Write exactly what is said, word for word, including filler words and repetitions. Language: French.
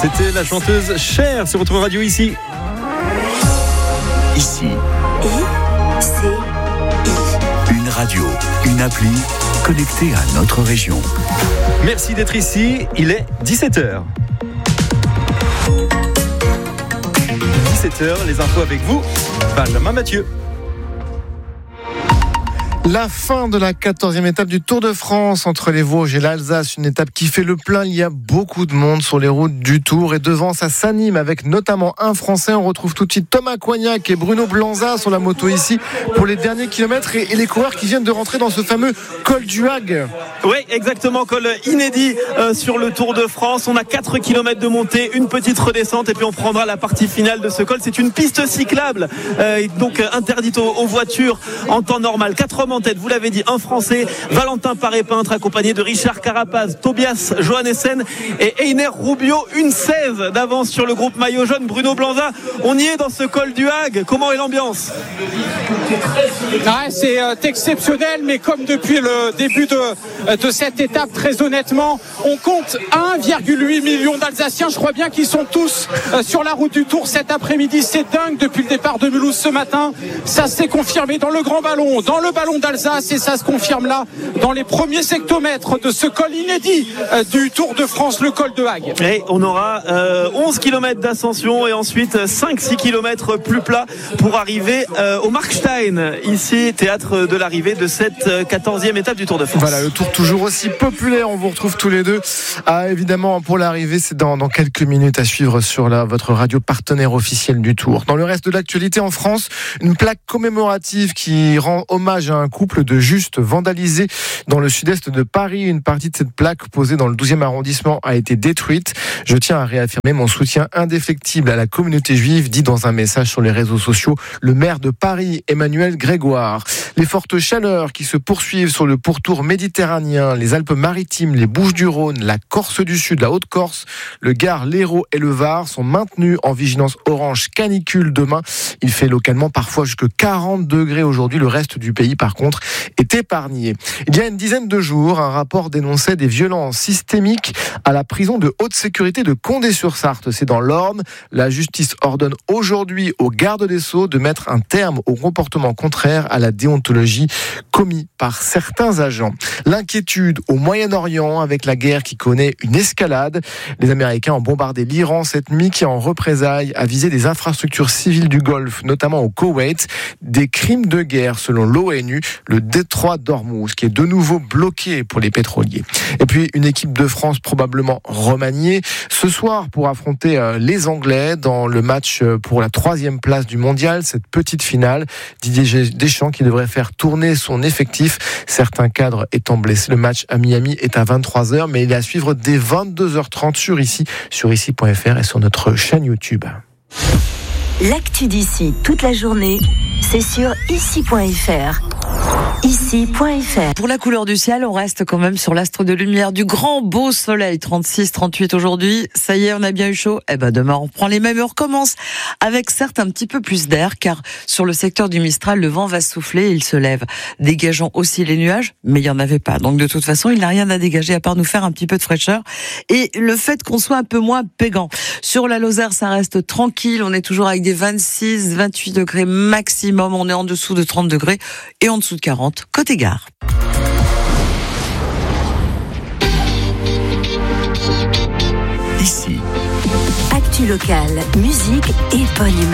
C'était la chanteuse Cher sur votre radio ici. Ici. I, C, I. Une radio, une appli connectée à notre région. Merci d'être ici, il est dix-sept heures. dix-sept heures, les infos avec vous, Benjamin Mathieu. La fin de la quatorzième étape du Tour de France entre les Vosges et l'Alsace, une étape qui fait le plein. Il y a beaucoup de monde sur les routes du Tour et devant ça s'anime avec notamment un Français. On retrouve tout de suite Thomas Coignac et Bruno Blanza sur la moto ici pour les derniers kilomètres et, et les coureurs qui viennent de rentrer dans ce fameux col du Hague. Oui, exactement, col inédit euh, sur le Tour de France. On a quatre kilomètres de montée, une petite redescente et puis on prendra la partie finale de ce col. C'est une piste cyclable, euh, donc euh, interdite aux, aux voitures en temps normal. Quatre hommes en tête, vous l'avez dit, un Français, Valentin Paré-Peintre, accompagné de Richard Carapaz, Tobias Johannessen et Einer Rubio. Une seize d'avance sur le groupe maillot jaune. Bruno Blanza, on y est dans ce col du Hague. Comment est l'ambiance ? Ah, c'est euh, exceptionnel, mais comme depuis le début de, de cette étape, très honnêtement, on compte un virgule huit million d'Alsaciens. Je crois bien qu'ils sont tous euh, sur la route du Tour cet après-midi. C'est dingue depuis le départ de Mulhouse ce matin. Ça s'est confirmé dans le grand ballon, dans le ballon d'Alsace, et ça se confirme là dans les premiers sectomètres de ce col inédit euh, du Tour de France, le col de Hague. Et on aura euh, onze kilomètres d'ascension et ensuite cinq six kilomètres plus plat pour arriver euh, au Markstein, ici, théâtre de l'arrivée de cette quatorzième étape du Tour de France. Voilà, le Tour toujours aussi populaire. On vous retrouve tous les deux. Ah, évidemment, pour l'arrivée, c'est dans, dans quelques minutes à suivre sur la, votre radio partenaire officielle du Tour. Dans le reste de l'actualité en France, une plaque commémorative qui rend hommage à un couple de Justes vandalisé dans le sud-est de Paris. Une partie de cette plaque posée dans le douzième arrondissement a été détruite. Je tiens à réaffirmer mon soutien indéfectible à la communauté juive, dit dans un message sur les réseaux sociaux le maire de Paris, Emmanuel Grégoire. Les fortes chaleurs qui se poursuivent sur le pourtour méditerranéen, les Alpes-Maritimes, les Bouches-du-Rhône, la Corse du Sud, la Haute-Corse, le Gard, l'Hérault et le Var sont maintenus en vigilance orange canicule demain. Il fait localement parfois jusqu'à quarante degrés aujourd'hui. Le reste du pays, par contre, est épargné. Il y a une dizaine de jours, un rapport dénonçait des violences systémiques à la prison de haute sécurité de Condé-sur-Sarthe. C'est dans l'Orne. La justice ordonne aujourd'hui au garde des Sceaux de mettre un terme au comportement contraire à la déontologie commis par certains agents. L'inquiétude au Moyen-Orient avec la guerre qui connaît une escalade. Les Américains ont bombardé l'Iran cette nuit qui, en représailles, a visé des infrastructures civiles du Golfe, notamment au Koweït. Des crimes de guerre selon l'ONU, le détroit d'Ormuz qui est de nouveau bloqué pour les pétroliers. Et puis une équipe de France probablement remaniée ce soir pour affronter les Anglais dans le match pour la troisième place du mondial, cette petite finale. Didier Deschamps qui devrait faire tourner son effectif, certains cadres étant blessés. Le match à Miami est à vingt-trois heures, mais il est à suivre dès vingt-deux heures trente sur ici, sur ici point f r et sur notre chaîne YouTube. L'actu d'ici toute la journée, c'est sur ici point f r. ici point f r. Pour la couleur du ciel, on reste quand même sur l'astre de lumière du grand beau soleil. trente-six, trente-huit aujourd'hui. Ça y est, on a bien eu chaud. Eh ben, demain, on prend les mêmes et on recommence. Avec certes un petit peu plus d'air, car sur le secteur du Mistral, le vent va souffler et il se lève, dégageant aussi les nuages, mais il n'y en avait pas. Donc, de toute façon, il n'a rien à dégager à part nous faire un petit peu de fraîcheur. Et le fait qu'on soit un peu moins pégant. Sur la Lozère, ça reste tranquille. On est toujours avec des vingt-six, vingt-huit degrés maximum. On est en dessous de trente degrés et en dessous de quarante côté gare. Ici. Actu locale, musique et bonne humeur.